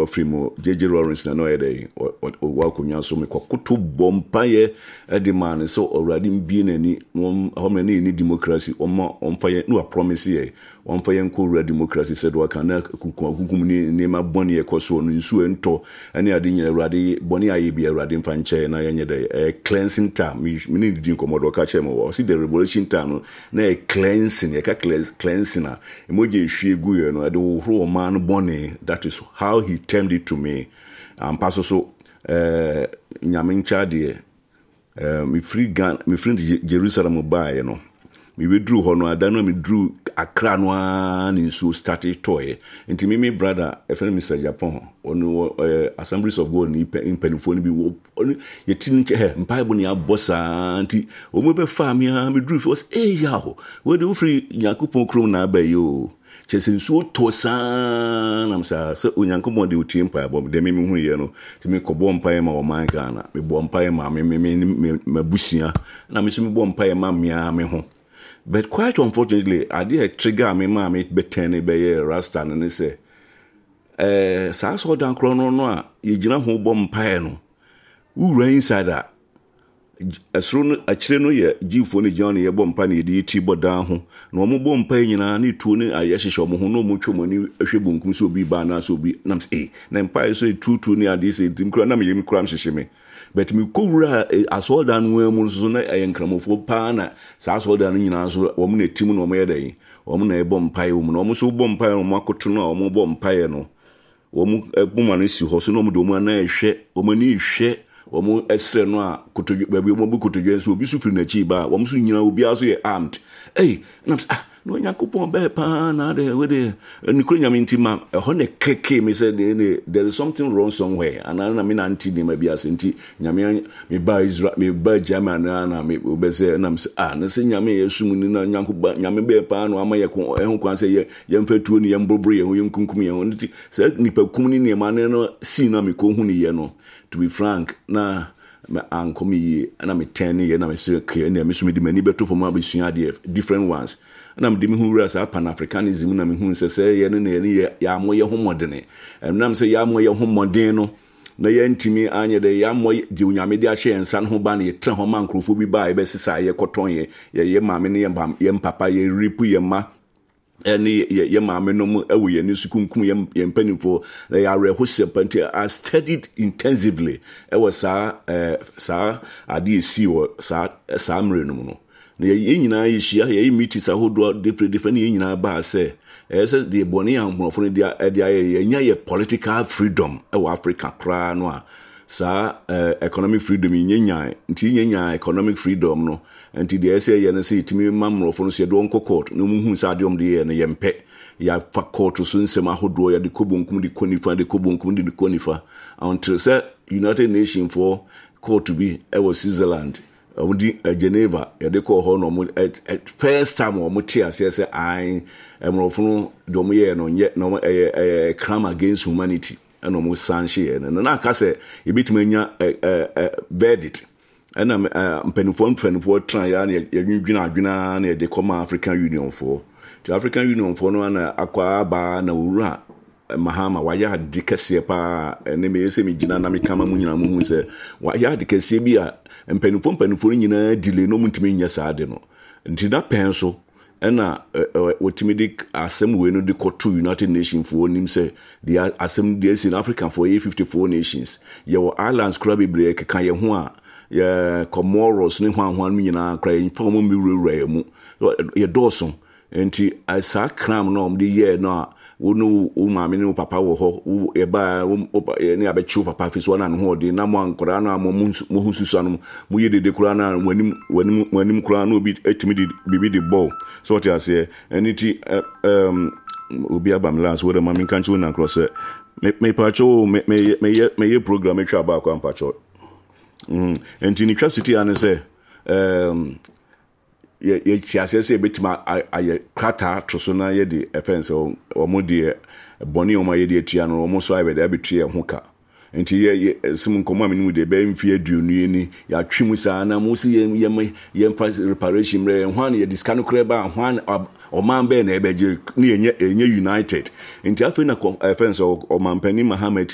frimo JJ Lawrence na no ede wa konwa so me kokoto bompaye de man so already bi nani homani ni democracy omfaye no promise ye omfaye nko democracy said wa kana kukum ni ma boni e koso no nsu ento ane ade nya awurade boni aye bi awurade mfa nche na yenye de cleansing time me ni din komodo ka che mo see the revolution time no na cleansing ye ka cleansing na emoje hwie gu ye no ade wo man boni. That is how he termed it to me. Paso so nyamincha de me free Jerusalem buy no me withdrew hono adano me drew Accra no an so started toy nti me brother e friend Mr. Japan ono Assemblies of God ni penifo ni bi wo yetin che Bible ni abosa nti o mo be fa me drew was yaho we do free Yakupon krom na ba yo chese so to san am sa so Onyankopon de utie mpa bom de me hu ye no ti me kobo mpa ma o man Ghana me bo mpa ma me mabusia na me so me bo mpa ma me ho. But quite unfortunately, I did a trigger me ma me betene be rasta and say sa so dan krono no a ye gina ho bom pae no wu inside that asro no akire no ye gifo ne John ye bom pa ne ye ti bodan ho na omo bom pae nyina ne tuo ne aye hyehyɛ omo ho no mo twomani ahwe bonkum so obi ba na so obi nam say na pae so tutu ne ade say tim kro na me yemi kram hyehyɛ me. But me kowura asoldan wemu so na enkramofo pa na sa asoldan nyina so wo mu na tim no mo yedai wo mu na ebom pae wo mu no mo so bom pae mo akoto no wo mu bom pae no wo mu ekuma no si ho so no mo do mu na ehwe wo mu ni hwe wo mu esre no a kotodwe ba bi wo mu kotodwe so obi so firi na chi ba wo mu so nyina obi aso ye armed na no Yakupon be pa na de we de nikro nyaminti ma ho ne keke me say there is something wrong somewhere and na me na anti ni ma bi asenti nyame me ba Israel me ba German na me be say na me na say nyame yesu mu ni na Yakuba nyame be pa no ama ye ko ehun kwan say ye mfatuo ni ye mbobro ye ho ye nkunkum ye ho nti say nipa kum ni ma no si na me ko hu ni ye no. To be frank na me ankomi na me 10 ye na me say ke na me so me di mani beto for ma be sua de different ones na me di me hu rasa pan africanism na me hu say ye no na ye ya moye ho modene na me say ya moye ho modene no na ye ntimi anye de ya moye di unyame de ahye ensan ho ba na ye tre ho ma nkrofo bi ba ye be sisa ye koton ye maame ne ye papa ye ripu ye ma any ye maame no mu ewo ye ni sukunkum ye mpanifo na ya reho sepante I studied intensively e was sa ade esi wo sa mre no no na ye nyina ye hia ye meet sa hodo different ye nyina ba se say the boni amfo no dia ye nya ye political freedom e wo Africa kra no a sa economic freedom nyenya nti nyenya economic freedom no nti de say ye na say timi mamrofo no se do onko court no mu hu sa de om de ye na ye mpe ya fa court so nsem ahodo ya de kobonkum de konifa de kobonkum de konifa until say United Nations for court to be e was Switzerland di Geneva ya de ko ho no mo first time o mo tia say I emrofo no do mo ye no nye no crime against humanity and mo sanhye ye no na aka say e bitimanya verdict ena mpenifo tran ya adwina na de come African Union for to African Union for no na akwa ba na wura Mahama waya dikese pa ne me yese me gina na me kama mu nyina mu hu se waya dikese bi a mpenifo nyina delay no mutimi nya saade no nti na pen so ena wotimidik asem we no de koto United Nations for nim se the asem de in Africa for 54 nations ye wo islands club ibre keka ye ho a ye Comoros ne hwan nyina kra ye pom mi wura mu ye doso nti asa kram no de ye no wonu maame ne papa wo ho e ba ne abechi papa fi so na ho de na mo ankora na mo hu susu anu mo ye de kura na wanim kura na obi etimi de bibi de ball so what you say aniti obi abamla so de maame kan chu na cross me pacho me ye program e twa ba kwa pacho enti ni twa city an say ye chiasese betima aye krata trosona ye de offense o modie boni o ma ye de tia no mo so aye de abetua ho ka enti ye sim nkomo amenu de be mfi aduonu ni ya twemu saa na mo si ye reparation mre hwan ye discount kreba hwan o man be na ebeje ni enye United enti afi na offense o man pani Mahama